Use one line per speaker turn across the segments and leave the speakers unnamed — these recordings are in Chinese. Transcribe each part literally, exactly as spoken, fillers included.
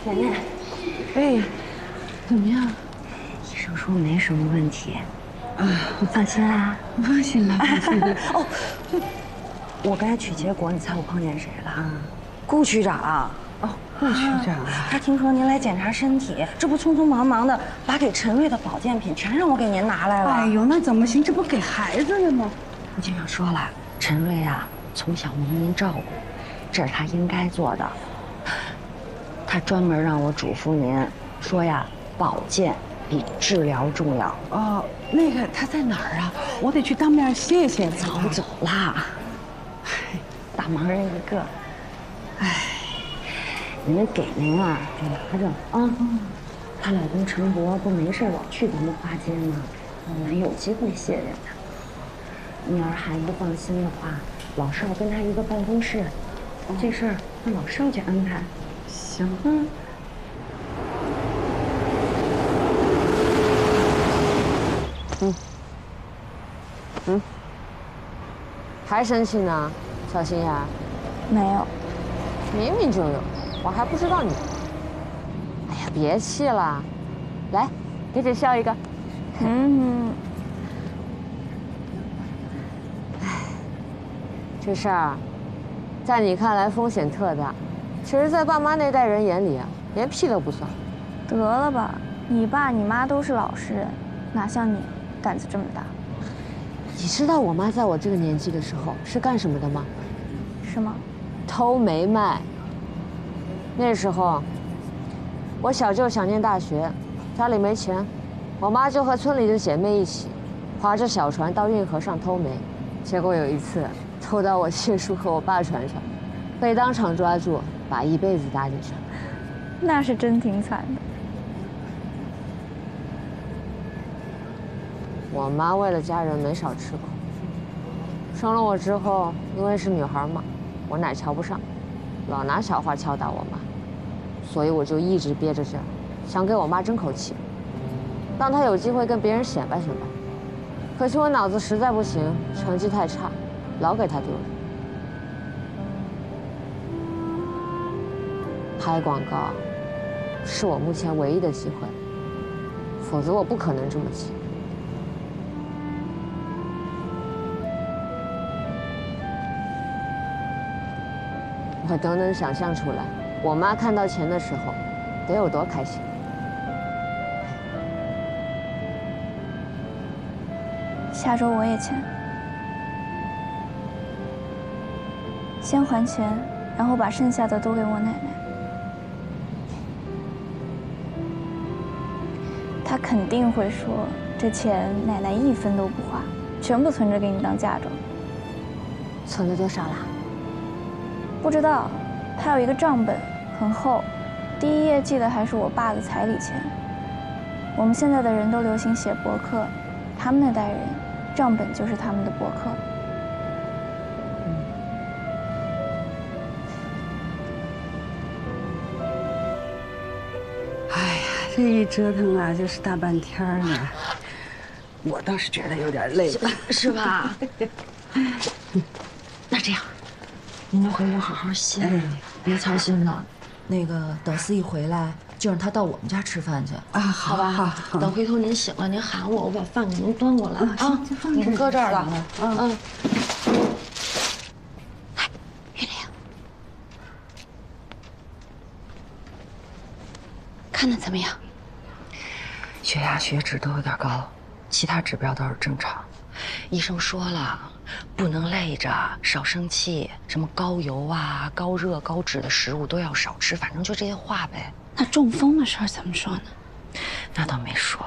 奶奶，
哎，怎么样？
医生说没什么问题。
啊，
你放心啦。
放心了，放心了。
哦，我刚才取结果，你猜我碰见谁了？啊，顾区长。
哦，顾区长啊。
他听说您来检查身体，这不匆匆忙忙的把给陈瑞的保健品全让我给您拿来了。
哎呦，那怎么行？这不给孩子了吗？
顾局长说了，陈瑞啊，从小蒙您照顾，这是他应该做的。他专门让我嘱咐您，说呀，保健比治疗重要。
哦，那个他在哪儿啊？我得去当面谢谢他。
早走啦，大忙人一个。哎，人家给您啊，就拿着啊。她老公陈博不没事老去咱们花街吗？咱有机会谢谢他。你要是还不放心的话，老邵跟他一个办公室，这事儿让老邵去安排。
行。
嗯。
嗯。嗯。还生气呢，小心眼？
没有。
明明就有，我还不知道你。哎呀，别气了，来，给姐笑一个。
嗯。
哎，这事儿，在你看来风险特大，其实，在爸妈那代人眼里啊，连屁都不算。
得了吧，你爸你妈都是老实人，哪像你胆子这么大？
你知道我妈在我这个年纪的时候是干什么的吗？
是吗？
偷煤卖。那时候，我小舅想念大学，家里没钱，我妈就和村里的姐妹一起，划着小船到运河上偷煤。结果有一次，偷到我谢叔和我爸船上，被当场抓住，把一辈子搭进去。
那是真挺惨的。
我妈为了家人没少吃苦。生了我之后，因为是女孩嘛，我奶瞧不上，老拿小话敲打我妈，所以我就一直憋着劲儿，想给我妈争口气，让她有机会跟别人显摆显摆。可惜我脑子实在不行，成绩太差，老给她丢人。拍广告是我目前唯一的机会，否则我不可能这么急。我都能想象出来，我妈看到钱的时候得有多开心。
下周我也签，先还钱，然后把剩下的都给我奶奶。她肯定会说，这钱奶奶一分都不花，全部存着给你当嫁妆。
存了多少啦？
不知道，他有一个账本，很厚，第一页记得还是我爸的彩礼钱。我们现在的人都流行写博客，他们那代人，账本就是他们的博客。
嗯。
哎呀，这一折腾啊，就是大半天呢。我倒是觉得有点累了，
是吧？那这样。您就回屋好好歇，哎、别操心了。那个等司仪回来，就让他到我们家吃饭去
啊，好吧？
好，好等回头您醒了，您喊我，我把饭给您端过来啊。你们搁这儿了，嗯嗯。哎，玉玲，看得怎么样？血压、血脂都有点高，其他指标倒是正常。医生说了。不能累着，少生气，什么高油啊、高热、高脂的食物都要少吃，反正就这些话呗。
那中风的事儿怎么说呢？
那倒没说。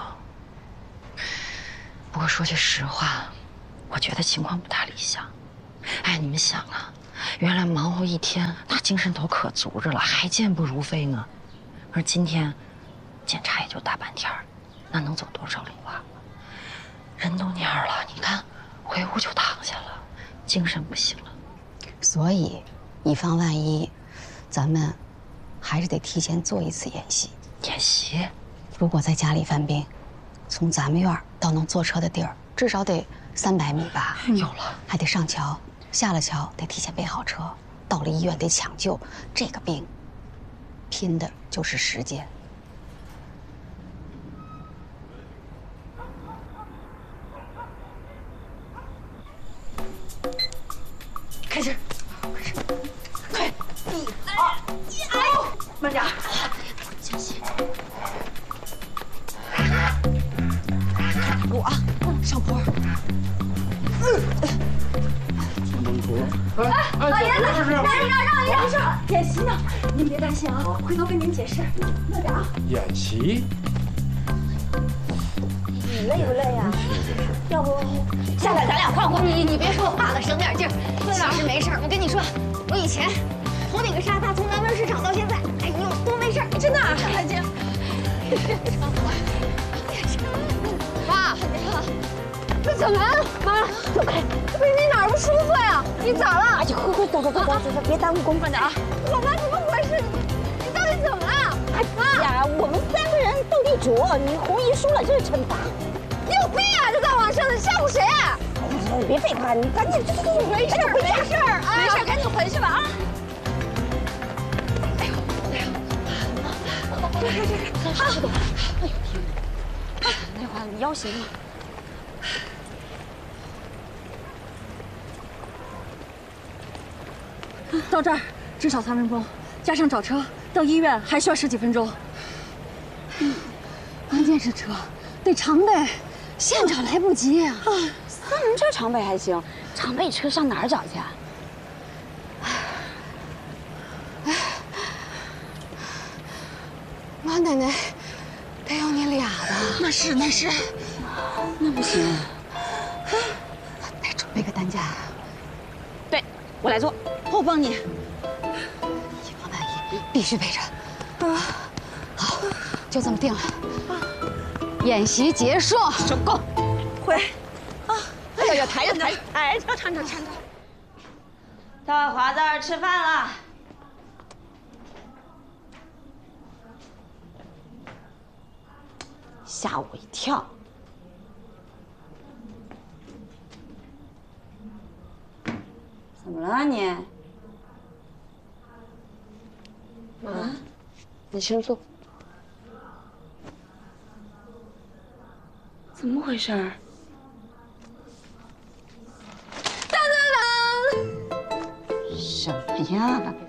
不过说句实话，我觉得情况不大理想。哎，你们想啊，原来忙活一天，那精神头可足着了，还健步如飞呢。而今天检查也就大半天，那能走多少路啊？人都蔫儿了，你看。回屋就躺下了，精神不行了。
所以，以防万一，咱们还是得提前做一次演习。
演习？
如果在家里犯病，从咱们院到能坐车的地儿，至少得三百米吧？
有了，
还得上桥，下了桥得提前备好车，到了医院得抢救。这个病， 拼的就是时间。
开始，开始，快！一、二、一，哎呦，慢点。小心。我啊，上坡。
哎哎，老爷子，让
让让让一让！没事，演习呢，您别担心啊，回头跟您解释。慢点啊。
演习？
你累不累呀？要不
下来咱俩换换。你你别说话了，省点劲儿。其实没事儿，我跟你说，我以前头顶个沙发从南门市场到现在，哎呦多没事儿，真的。安静。
妈，这怎么了？妈，走开！不是你哪儿不舒服呀？你咋了？
哎呀，快快走走走走走，别耽误功夫点啊！
老妈，怎么回事？你你到底怎么了？
哎妈呀，我们三个人斗地主，你红衣输了就是惩罚。
你有病啊！这大晚上的吓唬谁啊？
哎，你别废话，你赶紧，
没事儿，没事儿，啊，
没事，赶紧回去吧啊！
哎呦，哎呦，这这这，好，哎呦天哪！那会儿你腰行吗？
到这儿至少三分钟，加上找车到医院还需要十几分钟。嗯，关键是车得常备，现场来不及啊。
三轮车常备还行，常备车上哪儿找去啊？
妈奶奶，得有你俩吧？
那是那是，
那不行，
得准备个担架。
对，我来做，
我帮你。
以防万一，必须备着。啊，好，就这么定了。演习结束，
收工，
回。
啊，哎呀，抬着抬着抬着，搀着搀着。
到华子儿吃饭了。
吓我一跳！
怎么了你？
妈，你先坐。
怎么回事？
当当当！
什么呀？